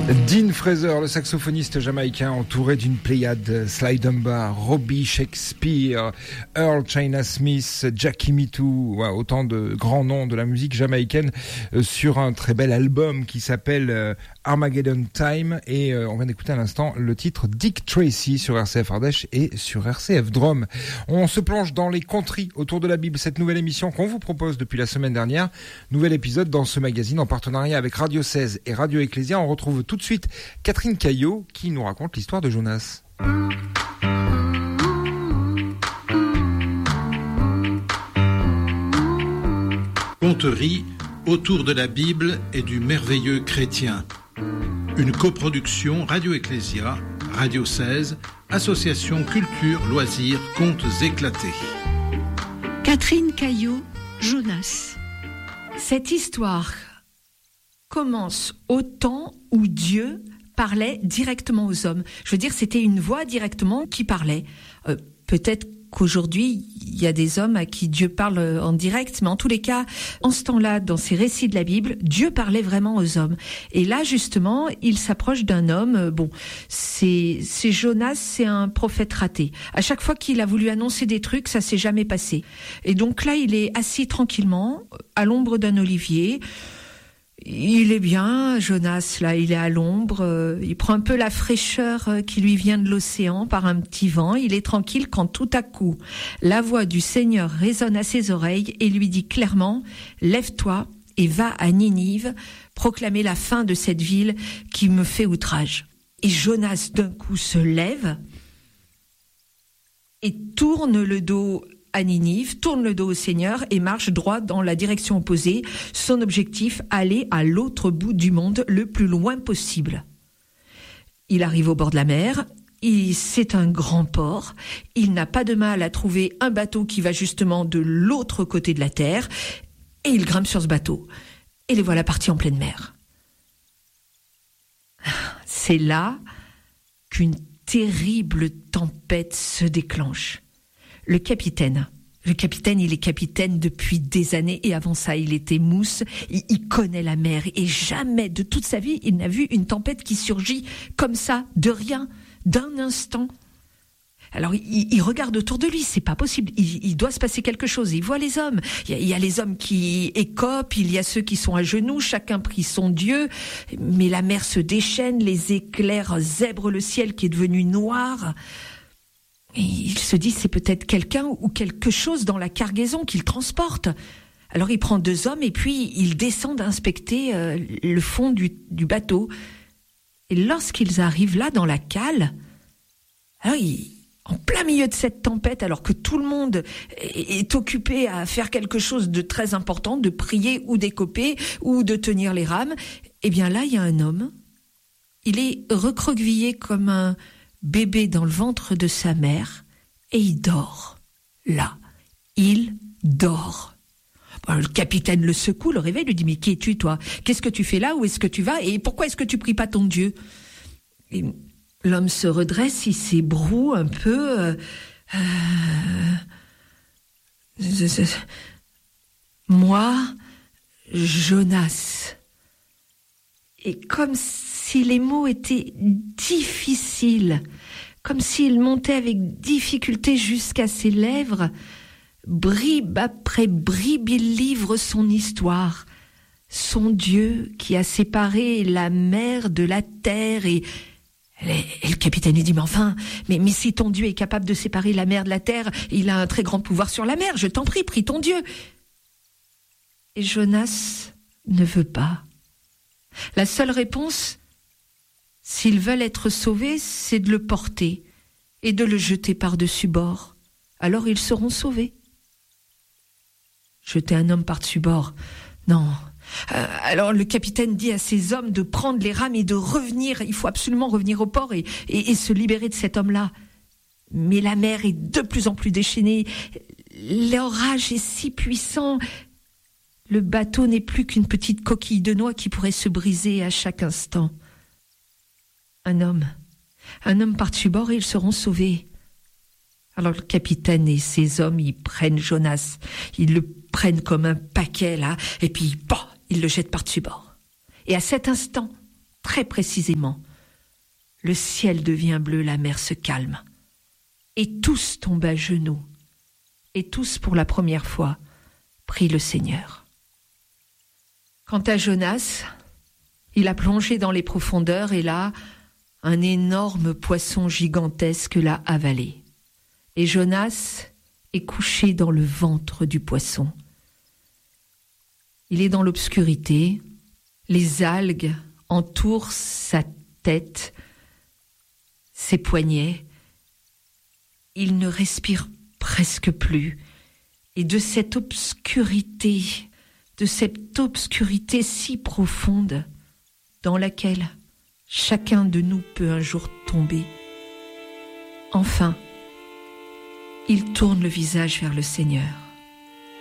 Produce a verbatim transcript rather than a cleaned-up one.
Dean Fraser, le saxophoniste jamaïcain, entouré d'une pléiade, Sly Dunbar, Robbie Shakespeare, Earl China Smith, Jackie Mittoo, ouais, autant de grands noms de la musique jamaïcaine euh, sur un très bel album qui s'appelle euh, Armageddon Time, et euh, on vient d'écouter à l'instant le titre Dick Tracy sur R C F Ardèche et sur R C F Drôme. On se plonge dans les contrées autour de la Bible, cette nouvelle émission qu'on vous propose depuis la semaine dernière, nouvel épisode dans ce magazine en partenariat avec Radio seize et Radio Ecclésia. On retrouve tout de suite Catherine Caillot qui nous raconte l'histoire de Jonas. Conterie autour de la Bible et du merveilleux chrétien. Une coproduction Radio Ecclésia, Radio seize, Association Culture, Loisirs, Contes éclatés. Catherine Caillot, Jonas. Cette histoire commence au temps où Dieu parlait directement aux hommes. Je veux dire, c'était une voix directement qui parlait. Euh, peut-être qu'aujourd'hui, il y a des hommes à qui Dieu parle en direct, mais en tous les cas, en ce temps-là, dans ces récits de la Bible, Dieu parlait vraiment aux hommes. Et là, justement, il s'approche d'un homme. Bon, c'est, c'est Jonas, c'est un prophète raté. À chaque fois qu'il a voulu annoncer des trucs, ça s'est jamais passé. Et donc là, il est assis tranquillement, à l'ombre d'un olivier. Il est bien, Jonas, là, il est à l'ombre, euh, il prend un peu la fraîcheur euh, qui lui vient de l'océan par un petit vent, il est tranquille quand tout à coup, la voix du Seigneur résonne à ses oreilles et lui dit clairement « Lève-toi et va à Ninive, proclamer la fin de cette ville qui me fait outrage. » Et Jonas, d'un coup, se lève et tourne le dos à Ninive, tourne le dos au Seigneur et marche droit dans la direction opposée. Son objectif, aller à l'autre bout du monde, le plus loin possible. Il arrive au bord de la mer, il, c'est un grand port, il n'a pas de mal à trouver un bateau qui va justement de l'autre côté de la terre, et il grimpe sur ce bateau. Et les voilà partis en pleine mer. C'est là qu'une terrible tempête se déclenche. Le capitaine, le capitaine, il est capitaine depuis des années et avant ça, il était mousse, il, il connaît la mer et jamais de toute sa vie, il n'a vu une tempête qui surgit comme ça, de rien, d'un instant. Alors, il, il regarde autour de lui, c'est pas possible, il, il doit se passer quelque chose, il voit les hommes, il y, a, il y a les hommes qui écopent, il y a ceux qui sont à genoux, chacun prie son Dieu, mais la mer se déchaîne, les éclairs zèbrent le ciel qui est devenu noir. Et il se dit, c'est peut-être quelqu'un ou quelque chose dans la cargaison qu'il transporte. Alors il prend deux hommes et puis il descend d'inspecter euh, le fond du, du bateau. Et lorsqu'ils arrivent là, dans la cale, alors il, en plein milieu de cette tempête, alors que tout le monde est, est occupé à faire quelque chose de très important, de prier ou d'écoper ou de tenir les rames, eh bien là, il y a un homme. Il est recroquevillé comme un bébé dans le ventre de sa mère, et il dort. Là, il dort. Bon, le capitaine le secoue, le réveille, lui dit « Mais qui es-tu, toi ? Qu'est-ce que tu fais là ? Où est-ce que tu vas ? Et pourquoi est-ce que tu pries pas ton Dieu ?» Et l'homme se redresse, il s'ébroue un peu. Euh, euh, moi, Jonas. Et comme si les mots étaient difficiles, comme s'ils montaient avec difficulté jusqu'à ses lèvres, bribe après bribe, il livre son histoire. Son Dieu qui a séparé la mer de la terre et... Et le capitaine lui dit, mais enfin, mais, mais si ton Dieu est capable de séparer la mer de la terre, il a un très grand pouvoir sur la mer, je t'en prie, prie ton Dieu. Et Jonas ne veut pas. La seule réponse, s'ils veulent être sauvés, c'est de le porter et de le jeter par-dessus bord. Alors ils seront sauvés. Jeter un homme par-dessus bord, non. Euh, alors le capitaine dit à ses hommes de prendre les rames et de revenir. Il faut absolument revenir au port et, et, et se libérer de cet homme-là. Mais la mer est de plus en plus déchaînée. L'orage est si puissant. Le bateau n'est plus qu'une petite coquille de noix qui pourrait se briser à chaque instant. Un homme, un homme par-dessus bord et ils seront sauvés. Alors le capitaine et ses hommes, ils prennent Jonas, ils le prennent comme un paquet là, et puis, bah, ils le jettent par-dessus bord. Et à cet instant, très précisément. Le ciel devient bleu, la mer se calme. Et tous tombent à genoux. Et tous, pour la première fois, prient le Seigneur. Quant à Jonas, il a plongé dans les profondeurs et là, un énorme poisson gigantesque l'a avalé. Et Jonas est couché dans le ventre du poisson. Il est dans l'obscurité, les algues entourent sa tête, ses poignets. Il ne respire presque plus. Et de cette obscurité, de cette obscurité si profonde dans laquelle chacun de nous peut un jour tomber, enfin, il tourne le visage vers le Seigneur.